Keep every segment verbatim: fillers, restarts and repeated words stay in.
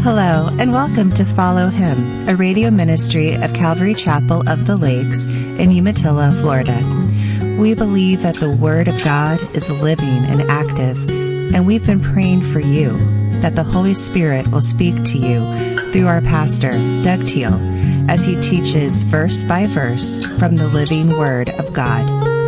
Hello, and welcome to Follow Him, a radio ministry of Calvary Chapel of the Lakes in Umatilla, Florida. We believe that the Word of God is living and active, and we've been praying for you that the Holy Spirit will speak to you through our pastor, Doug Teal, as he teaches verse by verse from the living Word of God.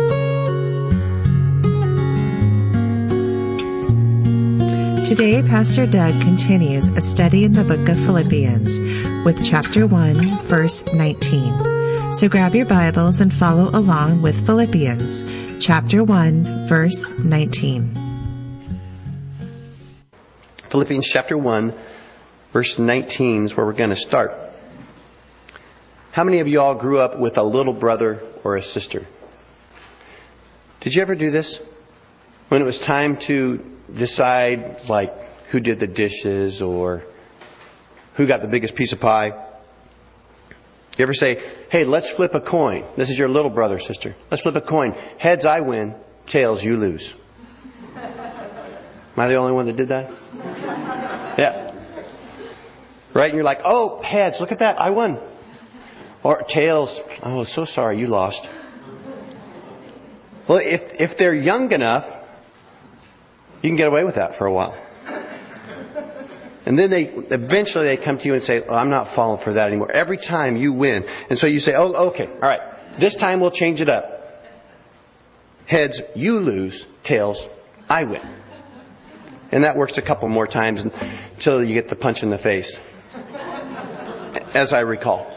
Today, Pastor Doug continues a study in the book of Philippians with chapter one, verse nineteen. So grab your Bibles and follow along with Philippians chapter one, verse nineteen. Philippians chapter one, verse nineteen is where we're going to start. How many of you all grew up with a little brother or a sister? Did you ever do this? When it was time to decide, like, who did the dishes or who got the biggest piece of pie? You ever say, hey, let's flip a coin. This is your little brother or sister. Let's flip a coin. Heads, I win. Tails, you lose. Am I the only one that did that? Yeah. Right? And you're like, oh, heads, look at that. I won. Or tails, oh, so sorry, you lost. Well, if if they're young enough, you can get away with that for a while. And then they eventually they come to you and say, oh, I'm not falling for that anymore. Every time you win. And so you say, oh, okay, all right. This time we'll change it up. Heads, you lose. Tails, I win. And that works a couple more times until you get the punch in the face. As I recall.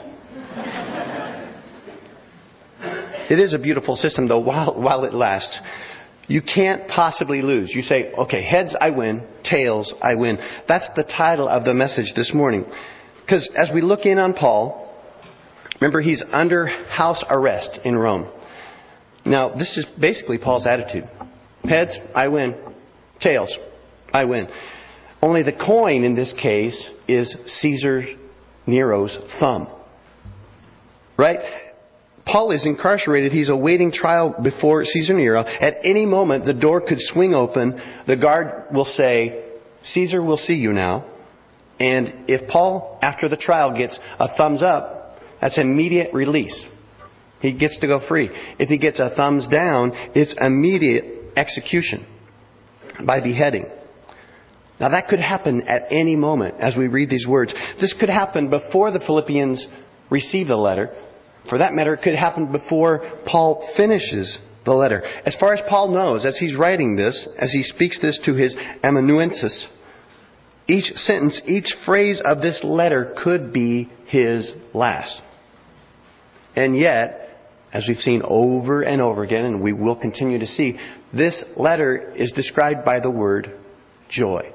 It is a beautiful system, though, while, while it lasts. You can't possibly lose. You say, okay, heads, I win. Tails, I win. That's the title of the message this morning. Because as we look in on Paul, remember he's under house arrest in Rome. Now, this is basically Paul's attitude. Heads, I win. Tails, I win. Only the coin in this case is Caesar Nero's thumb. Right? Paul is incarcerated. He's awaiting trial before Caesar Nero. At any moment, the door could swing open. The guard will say, Caesar will see you now. And if Paul, after the trial, gets a thumbs up, that's immediate release. He gets to go free. If he gets a thumbs down, it's immediate execution by beheading. Now that could happen at any moment as we read these words. This could happen before the Philippians receive the letter. For that matter, it could happen before Paul finishes the letter. As far as Paul knows, as he's writing this, as he speaks this to his amanuensis, each sentence, each phrase of this letter could be his last. And yet, as we've seen over and over again, and we will continue to see, this letter is described by the word joy.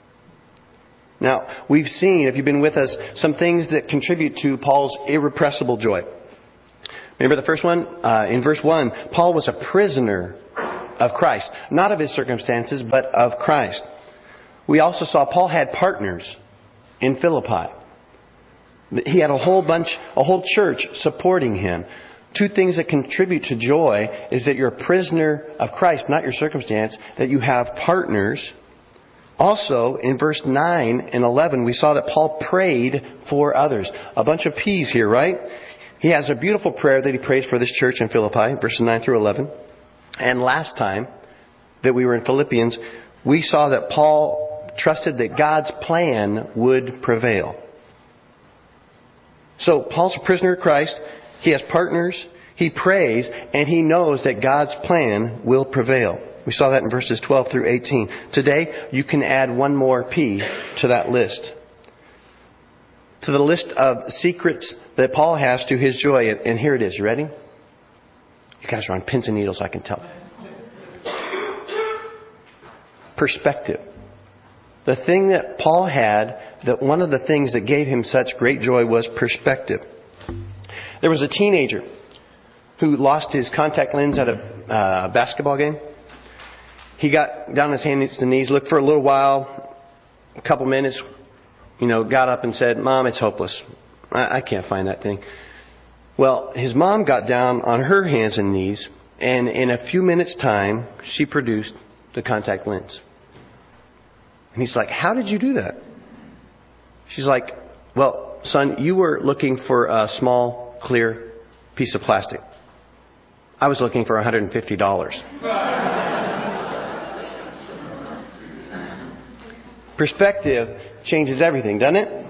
Now, we've seen, if you've been with us, some things that contribute to Paul's irrepressible joy. Remember the first one? Uh, in verse one, Paul was a prisoner of Christ. Not of his circumstances, but of Christ. We also saw Paul had partners in Philippi. He had a whole bunch, a whole church supporting him. Two things that contribute to joy is that you're a prisoner of Christ, not your circumstance, that you have partners. Also, in verse nine and eleven, we saw that Paul prayed for others. A bunch of P's here, right? He has a beautiful prayer that he prays for this church in Philippi, verses nine through eleven. And last time that we were in Philippians, we saw that Paul trusted that God's plan would prevail. So, Paul's a prisoner of Christ. He has partners. He prays. And he knows that God's plan will prevail. We saw that in verses twelve through eighteen. Today, you can add one more P to that list. To the list of secrets that Paul has to his joy. And here it is. You ready? You guys are on pins and needles, I can tell. Perspective. The thing that Paul had, that one of the things that gave him such great joy was perspective. There was a teenager who lost his contact lens at a uh, basketball game. He got down on his hands and knees, looked for a little while, a couple minutes, you know, got up and said, Mom, it's hopeless. I, I can't find that thing. Well, his mom got down on her hands and knees, and in a few minutes' time, she produced the contact lens. And he's like, how did you do that? She's like, well, son, you were looking for a small, clear piece of plastic. I was looking for one hundred fifty dollars. Perspective changes everything, doesn't it?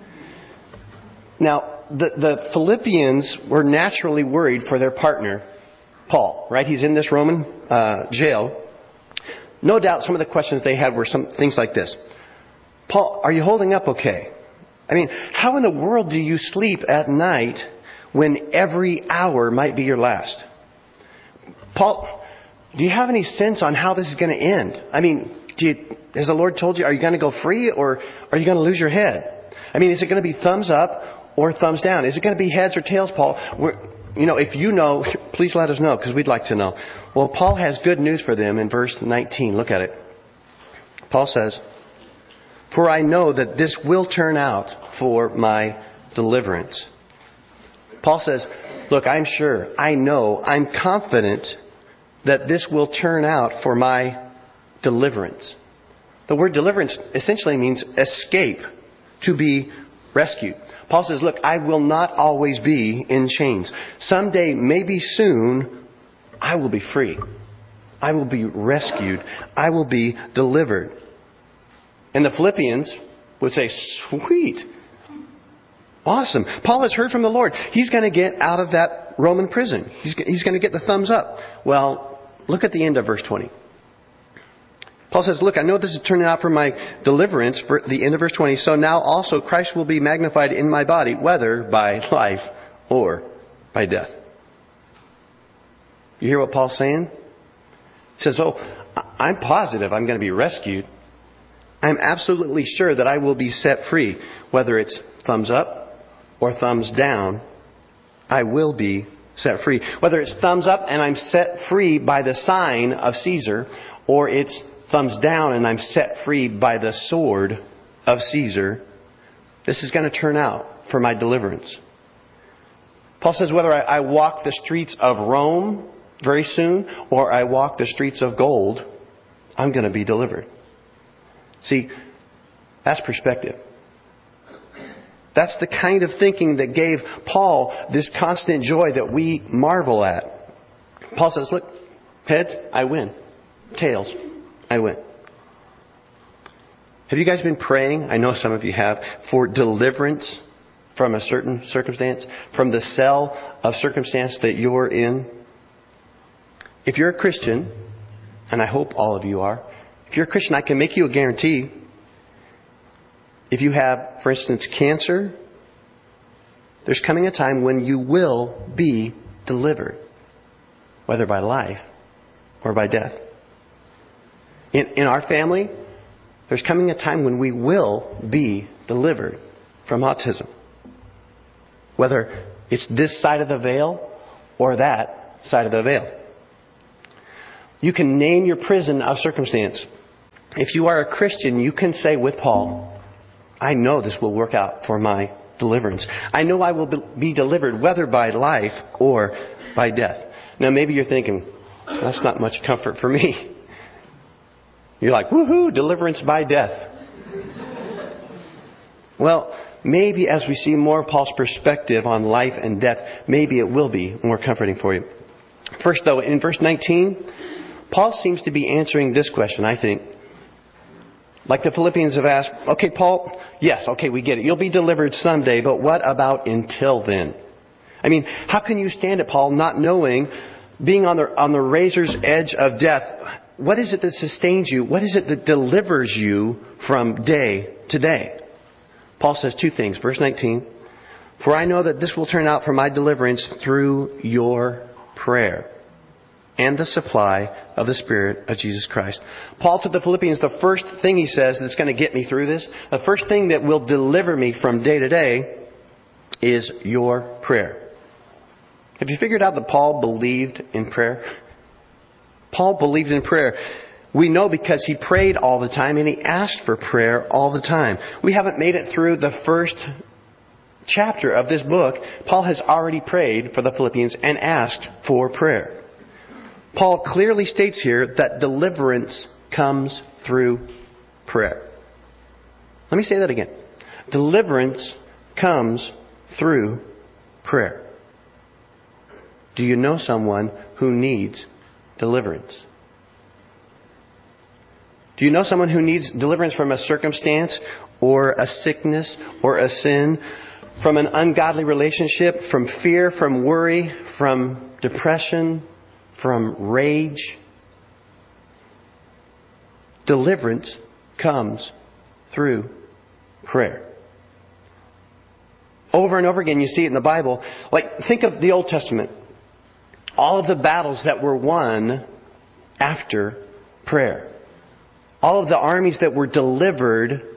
Now, the, the Philippians were naturally worried for their partner, Paul, right? He's in this Roman uh, jail. No doubt some of the questions they had were some things like this. Paul, are you holding up okay? I mean, how in the world do you sleep at night when every hour might be your last? Paul, do you have any sense on how this is going to end? I mean, do you, has the Lord told you, are you going to go free or are you going to lose your head? I mean, is it going to be thumbs up or thumbs down? Is it going to be heads or tails, Paul? We're, you know, if you know, please let us know because we'd like to know. Well, Paul has good news for them in verse nineteen. Look at it. Paul says, for I know that this will turn out for my deliverance. Paul says, look, I'm sure, I know, I'm confident that this will turn out for my deliverance. The word deliverance essentially means escape, to be rescued. Paul says, look, I will not always be in chains. Someday, maybe soon, I will be free. I will be rescued. I will be delivered. And the Philippians would say, sweet. Awesome. Paul has heard from the Lord. He's going to get out of that Roman prison. He's, he's going to get the thumbs up. Well, look at the end of verse twenty. Paul says, look, I know this is turning out for my deliverance, for the end of verse twenty. So now also Christ will be magnified in my body, whether by life or by death. You hear what Paul's saying? He says, oh, I'm positive I'm going to be rescued. I'm absolutely sure that I will be set free. Whether it's thumbs up or thumbs down, I will be set free. Whether it's thumbs up and I'm set free by the sign of Caesar, or it's thumbs down and I'm set free by the sword of Caesar, this is going to turn out for my deliverance. Paul says whether I, I walk the streets of Rome very soon or I walk the streets of gold, I'm going to be delivered. See, that's perspective. That's the kind of thinking that gave Paul this constant joy that we marvel at. Paul says, look, heads, I win. Tails, I win. Have you guys been praying? I know some of you have, for deliverance from a certain circumstance, from the cell of circumstance that you're in. If you're a Christian, and I hope all of you are, if you're a Christian, I can make you a guarantee. If you have, for instance, cancer, there's coming a time when you will be delivered, whether by life or by death. In, in our family, there's coming a time when we will be delivered from autism. Whether it's this side of the veil or that side of the veil. You can name your prison of circumstance. If you are a Christian, you can say with Paul, I know this will work out for my deliverance. I know I will be delivered whether by life or by death. Now maybe you're thinking, that's not much comfort for me. You're like, woohoo, deliverance by death. Well, maybe as we see more of Paul's perspective on life and death, maybe it will be more comforting for you. First though, in verse nineteen, Paul seems to be answering this question, I think. Like the Philippians have asked, okay, Paul, yes, okay, we get it. You'll be delivered someday, but what about until then? I mean, how can you stand it, Paul, not knowing, being on the, on the razor's edge of death? What is it that sustains you? What is it that delivers you from day to day? Paul says two things. Verse nineteen, for I know that this will turn out for my deliverance through your prayer and the supply of the Spirit of Jesus Christ. Paul to the Philippians, the first thing he says that's going to get me through this, the first thing that will deliver me from day to day is your prayer. Have you figured out that Paul believed in prayer? Paul believed in prayer. We know because he prayed all the time and he asked for prayer all the time. We haven't made it through the first chapter of this book. Paul has already prayed for the Philippians and asked for prayer. Paul clearly states here that deliverance comes through prayer. Let me say that again. Deliverance comes through prayer. Do you know someone who needs deliverance? Do you know someone who needs deliverance from a circumstance or a sickness or a sin, from an ungodly relationship, from fear, from worry, from depression, from rage? Deliverance comes through prayer. Over and over again you see it in the Bible. Like, think of the Old Testament. All of the battles that were won after prayer. All of the armies that were delivered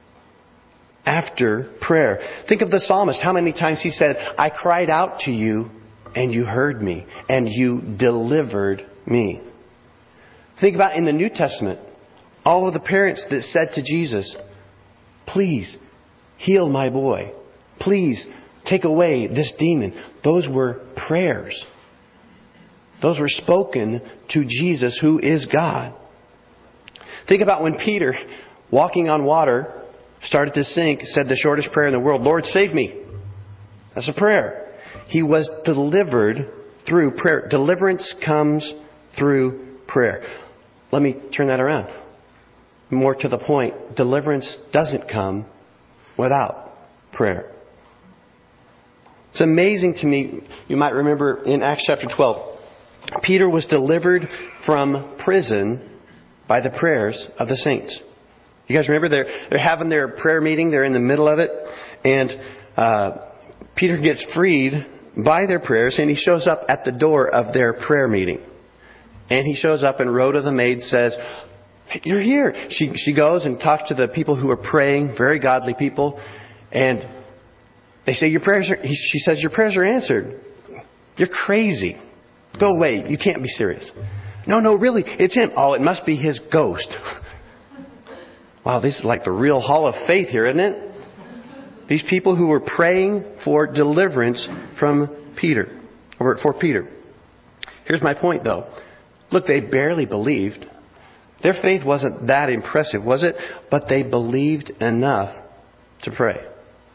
after prayer. Think of the psalmist. How many times he said, I cried out to you and you heard me and you delivered me. Think about in the New Testament. All of the parents that said to Jesus, please heal my boy. Please take away this demon. Those were prayers. Those were spoken to Jesus, who is God. Think about when Peter, walking on water, started to sink, said the shortest prayer in the world, Lord, save me. That's a prayer. He was delivered through prayer. Deliverance comes through prayer. Let me turn that around. More to the point, deliverance doesn't come without prayer. It's amazing to me. You might remember in Acts chapter twelve, Peter was delivered from prison by the prayers of the saints. You guys remember they're, they're having their prayer meeting. They're in the middle of it. And uh, Peter gets freed by their prayers. And he shows up at the door of their prayer meeting. And he shows up and Rhoda the maid says, hey, you're here. She, she goes and talks to the people who are praying, very godly people. And they say, your prayers are, he, she says, your prayers are answered. You're crazy. Go away. You can't be serious. No, no, really, it's him. Oh, it must be his ghost. Wow, this is like the real hall of faith here, isn't it? These people who were praying for deliverance from Peter, or for Peter. Here's my point, though. Look, they barely believed. Their faith wasn't that impressive, was it? But they believed enough to pray.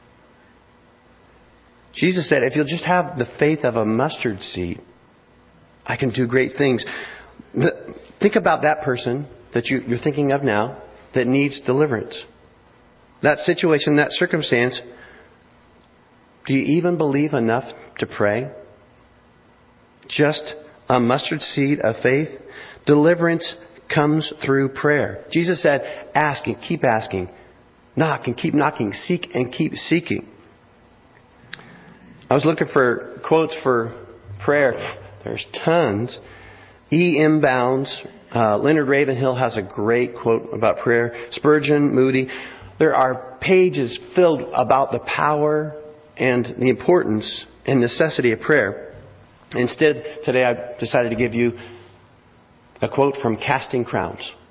Jesus said, if you'll just have the faith of a mustard seed, I can do great things. Think about that person that you, you're thinking of now that needs deliverance. That situation, that circumstance. Do you even believe enough to pray? Just a mustard seed of faith? Deliverance comes through prayer. Jesus said, ask and keep asking. Knock and keep knocking. Seek and keep seeking. I was looking for quotes for prayer. There's tons. E. M. Bounds, uh, Leonard Ravenhill has a great quote about prayer. Spurgeon, Moody. There are pages filled about the power and the importance and necessity of prayer. Instead, today I've decided to give you a quote from Casting Crowns.